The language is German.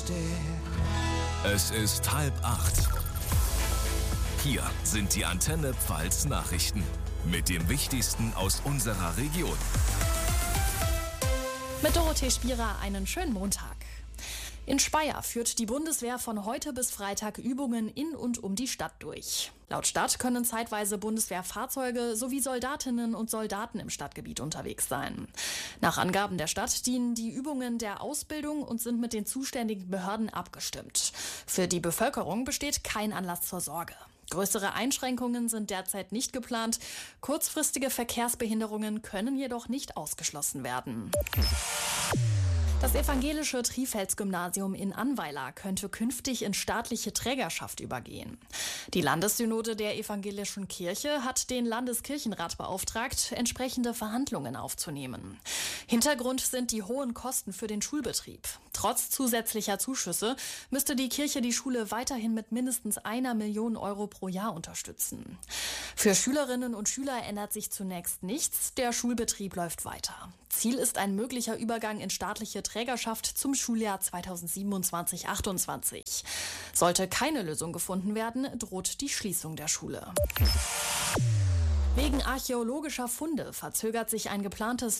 Es ist 7:30. Hier sind die Antenne Pfalz Nachrichten mit dem Wichtigsten aus unserer Region. Mit Dorothee Spierer einen schönen Montag. In Speyer führt die Bundeswehr von heute bis Freitag Übungen in und um die Stadt durch. Laut Stadt können zeitweise Bundeswehrfahrzeuge sowie Soldatinnen und Soldaten im Stadtgebiet unterwegs sein. Nach Angaben der Stadt dienen die Übungen der Ausbildung und sind mit den zuständigen Behörden abgestimmt. Für die Bevölkerung besteht kein Anlass zur Sorge. Größere Einschränkungen sind derzeit nicht geplant. Kurzfristige Verkehrsbehinderungen können jedoch nicht ausgeschlossen werden. Das evangelische Trifels-Gymnasium in Annweiler könnte künftig in staatliche Trägerschaft übergehen. Die Landessynode der evangelischen Kirche hat den Landeskirchenrat beauftragt, entsprechende Verhandlungen aufzunehmen. Hintergrund sind die hohen Kosten für den Schulbetrieb. Trotz zusätzlicher Zuschüsse müsste die Kirche die Schule weiterhin mit mindestens 1 Million Euro pro Jahr unterstützen. Für Schülerinnen und Schüler ändert sich zunächst nichts. Der Schulbetrieb läuft weiter. Ziel ist ein möglicher Übergang in staatliche Trägerschaft zum Schuljahr 2027/28. Sollte keine Lösung gefunden werden, droht die Schließung der Schule. Wegen archäologischer Funde verzögert sich ein geplantes